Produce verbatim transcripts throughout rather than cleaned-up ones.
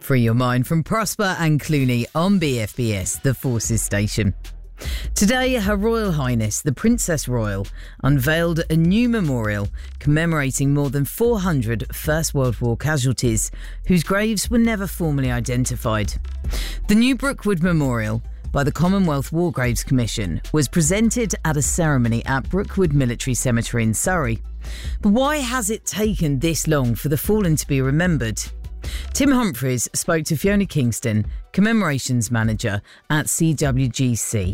Free your mind from Prosper and Clooney on B F B S, the Forces Station. Today, Her Royal Highness, the Princess Royal, unveiled a new memorial commemorating more than four hundred First World War casualties whose graves were never formally identified. The new Brookwood Memorial, by the Commonwealth War Graves Commission, was presented at a ceremony at Brookwood Military Cemetery in Surrey. But why has it taken this long for the fallen to be remembered? Tim Humphries spoke to Fiona Kingston, Commemorations Manager at C W G C.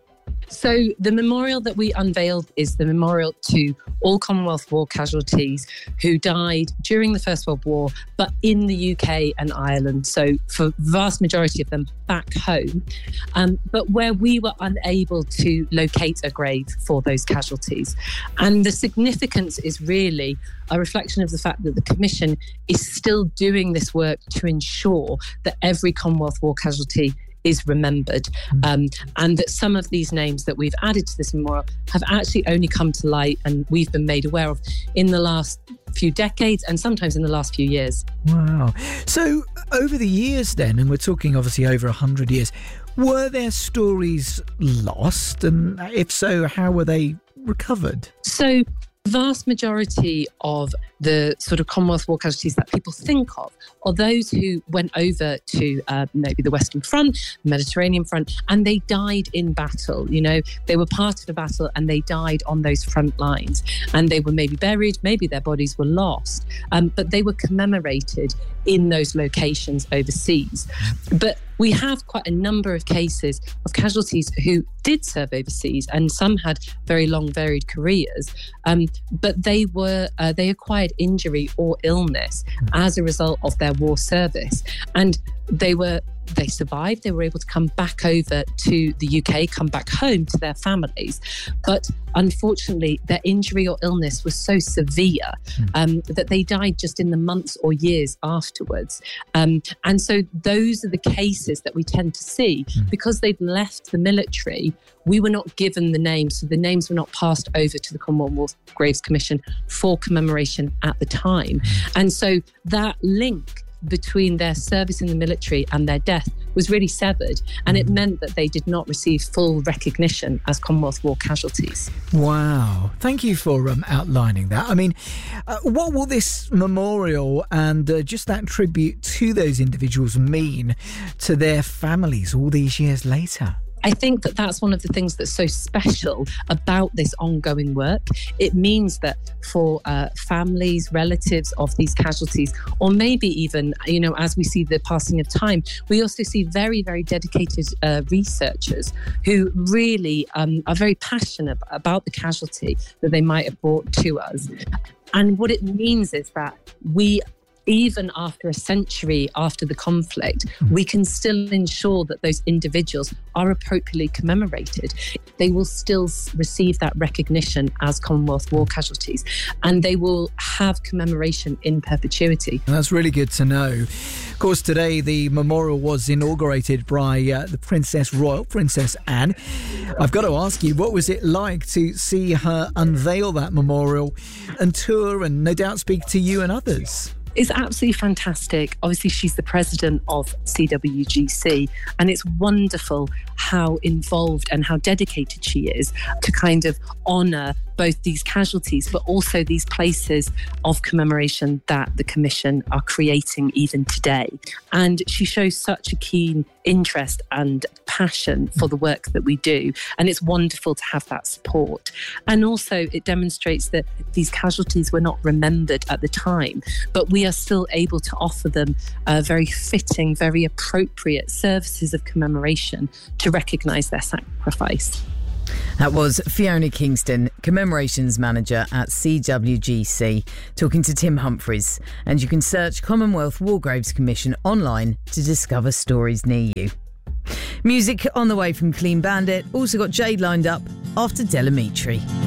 So the memorial that we unveiled is the memorial to all Commonwealth War casualties who died during the First World War, but in the U K and Ireland. So for the vast majority of them back home, um, but where we were unable to locate a grave for those casualties. And the significance is really a reflection of the fact that the Commission is still doing this work to ensure that every Commonwealth War casualty is remembered, um, and that some of these names that we've added to this memorial have actually only come to light and we've been made aware of in the last few decades and sometimes in the last few years. Wow. So over the years then, and we're talking obviously over one hundred years, were there stories lost? And if so, how were they recovered? So the vast majority of the sort of Commonwealth War casualties that people think of are those who went over to uh, maybe the Western Front, the Mediterranean Front, and they died in battle. You know, they were part of a battle and they died on those front lines. And they were maybe buried, maybe their bodies were lost, um, but they were commemorated in those locations overseas. But we have quite a number of cases of casualties who did serve overseas, and some had very long, varied careers, um, but they were uh, they acquired injury or illness as a result of their war service, and they were they survived. They were able to come back over to the U K, come back home to their families, but unfortunately their injury or illness was so severe um, that they died just in the months or years afterwards. Um, and so those are the cases that we tend to see because they'd left the military. We were not given the names, so the names were not passed over to the Commonwealth War Graves Commission for commemoration at the time. And so that link between their service in the military and their death was really severed, and it meant that they did not receive full recognition as Commonwealth War casualties. Wow. Thank you for um, outlining that. I mean, uh, what will this memorial and uh, just that tribute to those individuals mean to their families all these years later? I think that that's one of the things that's so special about this ongoing work. It means that for uh, families, relatives of these casualties, or maybe even, you know, as we see the passing of time, we also see very, very dedicated uh, researchers who really um, are very passionate about the casualty that they might have brought to us. And what it means is that we even after a century after the conflict, we can still ensure that those individuals are appropriately commemorated. They will still receive that recognition as Commonwealth War casualties, and they will have commemoration in perpetuity. That's really good to know. Of course, today the memorial was inaugurated by uh, the Princess Royal, Princess Anne. I've got to ask you, what was it like to see her unveil that memorial and tour and no doubt speak to you and others? It's absolutely fantastic. Obviously, she's the president of C W G C, and it's wonderful how involved and how dedicated she is to kind of honour both these casualties, but also these places of commemoration that the Commission are creating even today. And she shows such a keen interest and passion for the work that we do. And it's wonderful to have that support. And also it demonstrates that these casualties were not remembered at the time, but we are still able to offer them uh, very fitting, very appropriate services of commemoration to recognise their sacrifice. That was Fiona Kingston, Commemorations Manager at C W G C, talking to Tim Humphries. And you can search Commonwealth War Graves Commission online to discover stories near you. Music on the way from Clean Bandit. Also got Jade lined up after Delamitri.